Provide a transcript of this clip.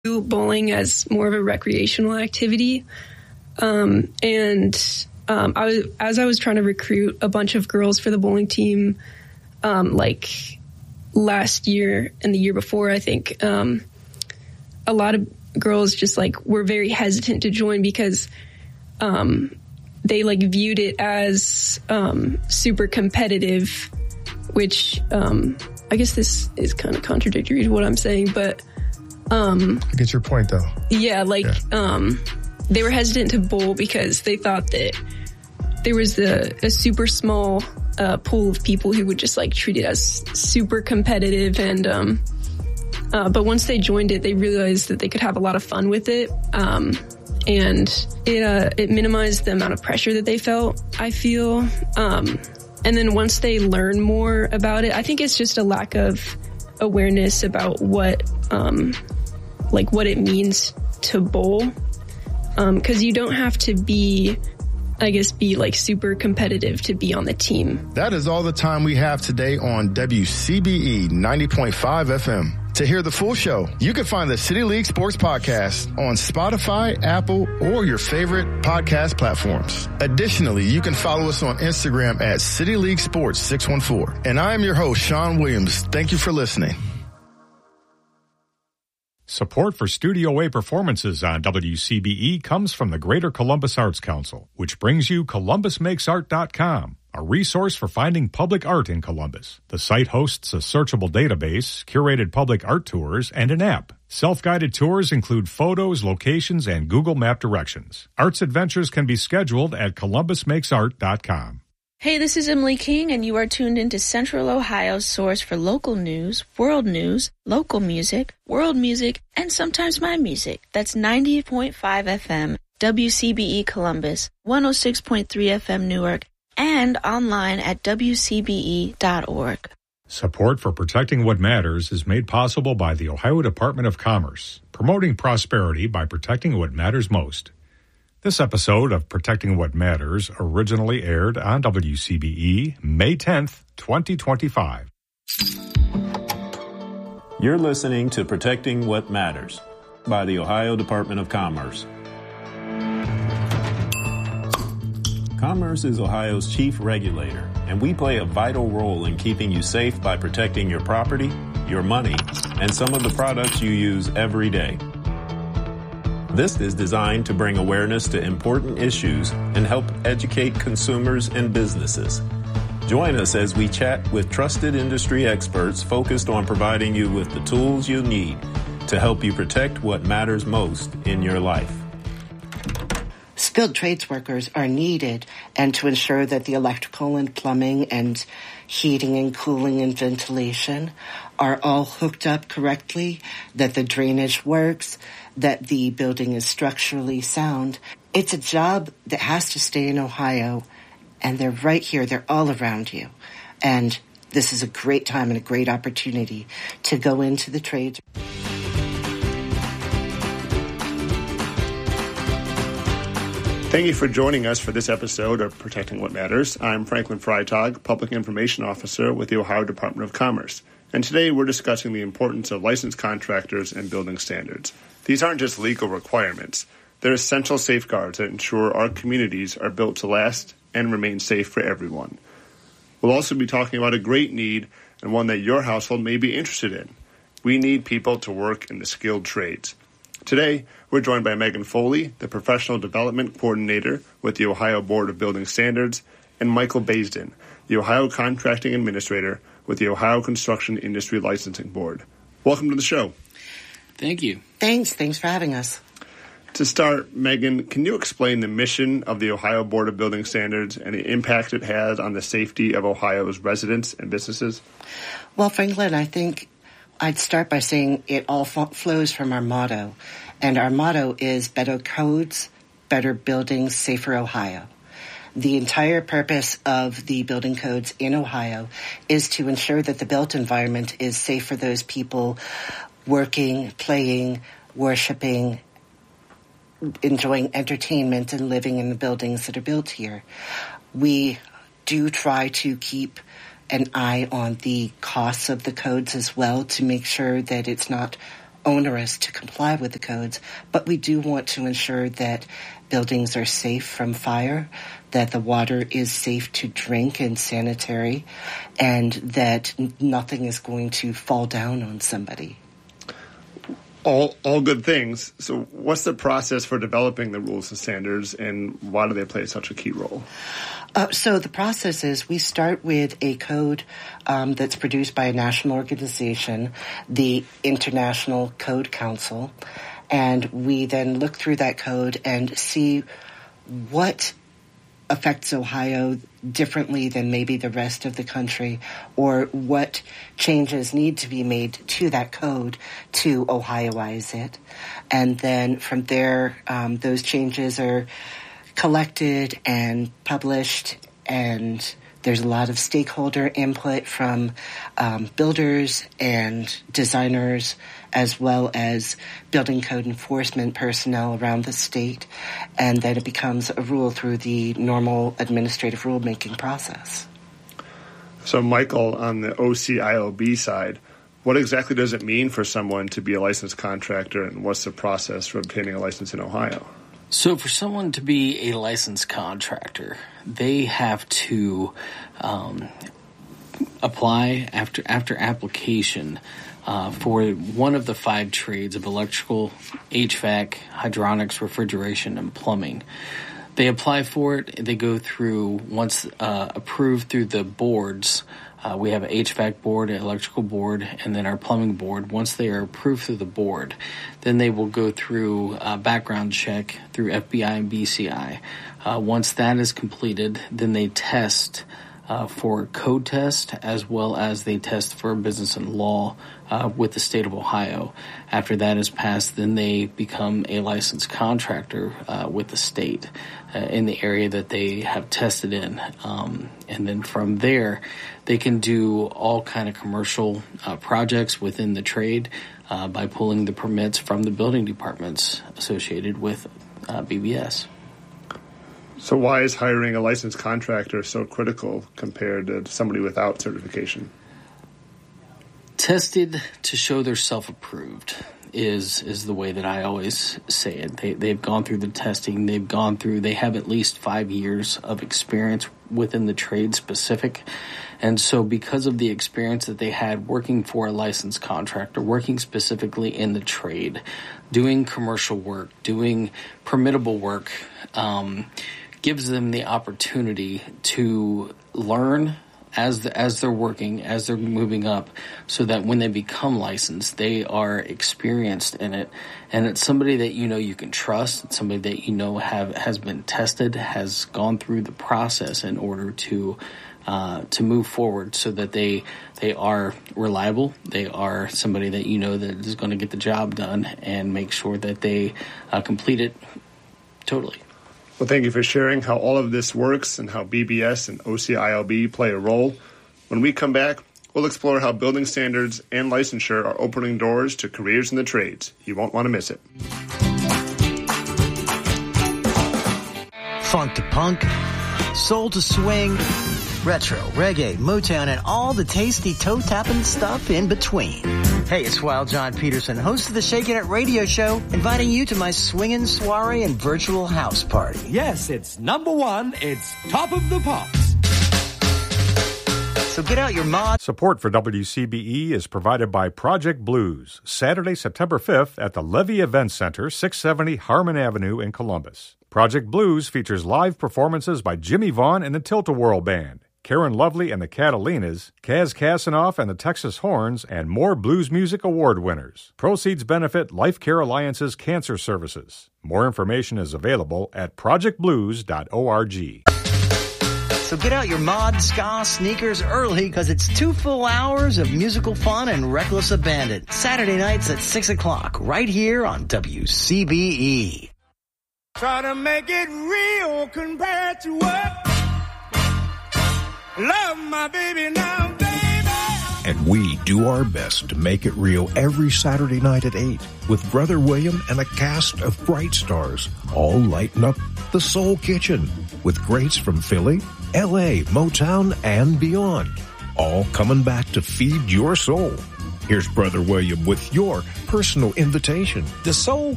do bowling as more of a recreational activity. As I was trying to recruit a bunch of girls for the bowling team, like last year and the year before, I think, a lot of girls just like were very hesitant to join because, they like viewed it as, super competitive, which, I guess this is kind of contradictory to what I'm saying, but, I get your point though. Yeah, they were hesitant to bowl because they thought that there was a super small pool of people who would just like treat it as super competitive, and but once they joined it, they realized that they could have a lot of fun with it, and it minimized the amount of pressure that they felt, I feel, and then once they learn more about it, I think it's just a lack of awareness about what it means to bowl. 'Cause you don't have to be like super competitive to be on the team. That is all the time we have today on WCBE 90.5 FM. To hear the full show, you can find the City League Sports Podcast on Spotify, Apple, or your favorite podcast platforms. Additionally, you can follow us on Instagram at City League Sports 614. And I am your host, Sean Williams. Thank you for listening. Support for Studio A performances on WCBE comes from the Greater Columbus Arts Council, which brings you ColumbusMakesArt.com, a resource for finding public art in Columbus. The site hosts a searchable database, curated public art tours, and an app. Self-guided tours include photos, locations, and Google Map directions. Arts adventures can be scheduled at ColumbusMakesArt.com. Hey, this is Emily King, and you are tuned into Central Ohio's source for local news, local music, world music, and sometimes my music. That's 90.5 FM, WCBE Columbus, 106.3 FM Newark, and online at WCBE.org. Support for Protecting What Matters is made possible by the Ohio Department of Commerce, promoting prosperity by protecting what matters most. This episode of Protecting What Matters originally aired on WCBE May 10th, 2025. You're listening to Protecting What Matters by the Ohio Department of Commerce. Commerce is Ohio's chief regulator, and we play a vital role in keeping you safe by protecting your property, your money, and some of the products you use every day. This is designed to bring awareness to important issues and help educate consumers and businesses. Join us as we chat with trusted industry experts focused on providing you with the tools you need to help you protect what matters most in your life. Skilled trades workers are needed, and to ensure that the electrical and plumbing and heating and cooling and ventilation are all hooked up correctly, that the drainage works, that the building is structurally sound. It's a job that has to stay in Ohio, and they're right here. They're all around you. And this is a great time and a great opportunity to go into the trades. Thank you for joining us for this episode of Protecting What Matters. I'm Franklin Freitag, Public Information Officer with the Ohio Department of Commerce. And today we're discussing the importance of licensed contractors and building standards. These aren't just legal requirements. They're essential safeguards that ensure our communities are built to last and remain safe for everyone. We'll also be talking about a great need and one that your household may be interested in. We need people to work in the skilled trades. Today, we're joined by Megan Foley, the Professional Development Coordinator with the Ohio Board of Building Standards, and Michael Baisden, the Ohio Contracting Administrator with the Ohio Construction Industry Licensing Board. Welcome to the show. Thank you. Thanks for having us. To start, Megan, can you explain the mission of the Ohio Board of Building Standards and the impact it has on the safety of Ohio's residents and businesses? Well, Franklin, I think I'd start by saying it all flows from our motto. And our motto is better codes, better buildings, safer Ohio. The entire purpose of the building codes in Ohio is to ensure that the built environment is safe for those people working, playing, worshiping, enjoying entertainment, and living in the buildings that are built here. We do try to keep an eye on the costs of the codes as well to make sure that it's not onerous to comply with the codes, but we do want to ensure that buildings are safe from fire, that the water is safe to drink and sanitary, and that nothing is going to fall down on somebody. All good things. So what's the process for developing the rules and standards, and why do they play such a key role? So the process is we start with a code that's produced by a national organization, the International Code Council, and we then look through that code and see what affects Ohio differently than maybe the rest of the country, or what changes need to be made to that code to Ohioize it. And then from there, those changes are collected and published, and there's a lot of stakeholder input from builders and designers, as well as building code enforcement personnel around the state, and then it becomes a rule through the normal administrative rulemaking process. So, Michael, on the OCILB side, what exactly does it mean for someone to be a licensed contractor, and what's the process for obtaining a license in Ohio? So for someone to be a licensed contractor, they have to apply after application for one of the 5 trades of electrical, HVAC, hydronics, refrigeration, and plumbing. They apply for it. They go through, once approved through the boards, we have an HVAC board, an electrical board, and then our plumbing board. Once they are approved through the board, then they will go through a background check through FBI and BCI. Once that is completed, then they test for code test, as well as they test for business and law with the state of Ohio. After that is passed, then they become a licensed contractor with the state in the area that they have tested in. And then from there, they can do all kind of commercial projects within the trade by pulling the permits from the building departments associated with BBS. So why is hiring a licensed contractor so critical compared to somebody without certification? Tested to show they're self-approved is the way that I always say it. They've gone through the testing. They have at least 5 years of experience within the trade specific. And so because of the experience that they had working for a licensed contractor, working specifically in the trade, doing commercial work, doing permittable work, gives them the opportunity to learn as they're working, as they're moving up, so that when they become licensed, they are experienced in it. And it's somebody that you know you can trust. It's somebody that you know has been tested, has gone through the process in order to move forward, so that they are reliable. They are somebody that you know that is going to get the job done and make sure that they complete it totally. Well, thank you for sharing how all of this works and how BBS and OCILB play a role. When we come back, we'll explore how building standards and licensure are opening doors to careers in the trades. You won't want to miss it. Funk to punk, soul to swing, retro, reggae, Motown, and all the tasty toe-tapping stuff in between. Hey, it's Wild John Peterson, host of the Shakin' It radio show, inviting you to my swingin' soiree and virtual house party. Yes, it's number one. It's Top of the Pops. So get out your mod. Support for WCBE is provided by Project Blues, Saturday, September 5th at the Levy Event Center, 670 Harmon Avenue in Columbus. Project Blues features live performances by Jimmy Vaughn and the Tilt-A-Whirl Band, Karen Lovely and the Catalinas, Kaz Kasanoff and the Texas Horns, and more blues music award winners. Proceeds benefit Life Care Alliance's cancer services. More information is available at projectblues.org. So get out your mod, ska, sneakers early, because it's 2 full hours of musical fun and reckless abandon. Saturday nights at 6 o'clock, right here on WCBE. Try to make it real compared to what? Love my baby now, baby. And we do our best to make it real every Saturday night at 8 with Brother William and a cast of bright stars, all lighting up the Soul Kitchen with greats from Philly, L.A., Motown, and beyond, all coming back to feed your soul. Here's Brother William with your personal invitation. The Soul